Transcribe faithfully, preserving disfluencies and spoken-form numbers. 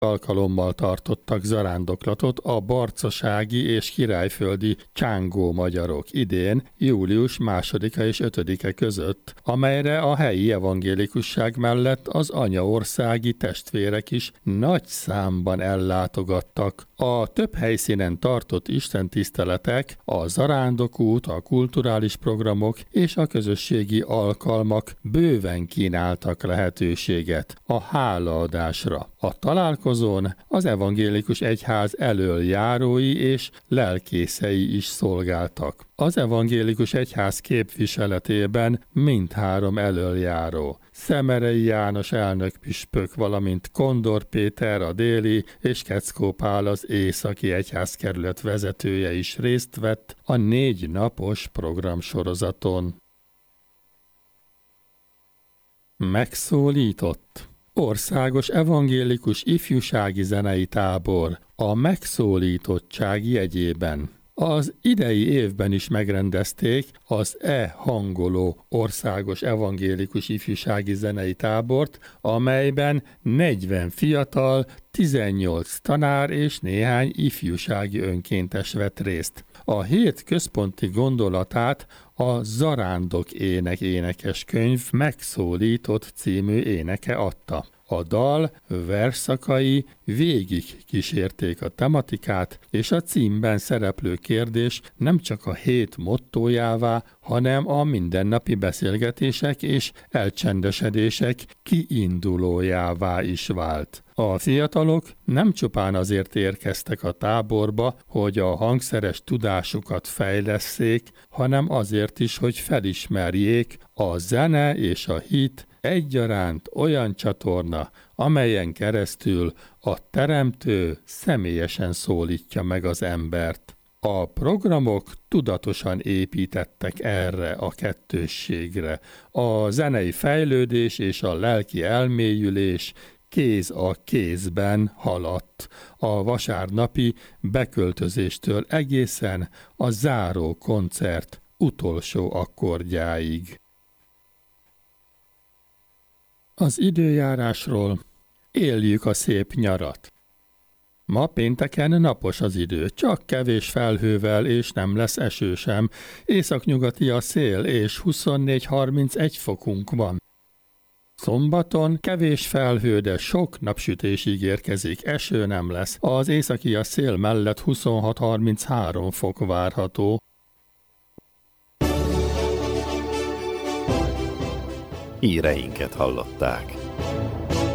alkalommal tartottak zarándoklatot a barcasági és királyföldi csángó magyarok idén, július másodika és ötödike között, amelyre a helyi evangélikusság mellett az anyaországi testvérek is nagy számban ellátogattak. A több helyszínen tartott istentiszteletek, a zarándokút, a kulturális programok és a közösségi alkalmak bőven kínáltak lehetőséget a hálaadásra. A találkozón az evangélikus egyház elöljárói és lelkészei is szolgáltak. Az evangélikus egyház képviseletében mindhárom elöljáró, Szemerei János elnökpüspök, valamint Kondor Péter a déli és Keckó Pál az északi egyházkerület vezetője is részt vett a négy napos programsorozaton. Megszólított. Országos evangélikus ifjúsági zenei tábor a megszólítottság jegyében. Az idei évben is megrendezték az E-hangoló országos evangélikus ifjúsági zenei tábort, amelyben negyven fiatal, tizennyolc tanár és néhány ifjúsági önkéntes vett részt. A hét központi gondolatát a Zarándok ének énekeskönyv Megszólított című éneke adta. A dal versszakai végig kísérték a tematikát, és a címben szereplő kérdés nem csak a hét mottójává, hanem a mindennapi beszélgetések és elcsendesedések kiindulójává is vált. A fiatalok nem csupán azért érkeztek a táborba, hogy a hangszeres tudásukat fejlesszék, hanem azért is, hogy felismerjék, a zene és a hit egyaránt olyan csatorna, amelyen keresztül a Teremtő személyesen szólítja meg az embert. A programok tudatosan építettek erre a kettősségre. A zenei fejlődés és a lelki elmélyülés kéz a kézben haladt, a vasárnapi beköltözéstől egészen a záró koncert utolsó akkordjáig. Az időjárásról: éljük a szép nyarat. Ma pénteken napos az idő, csak kevés felhővel, és nem lesz eső sem. Északnyugati a szél, és huszonnégy-harmincegy fokunk van. Szombaton kevés felhő, de sok napsütés ígérkezik, eső nem lesz. Az északi a szél mellett huszonhat-harminchárom fok várható. Híreinket hallották.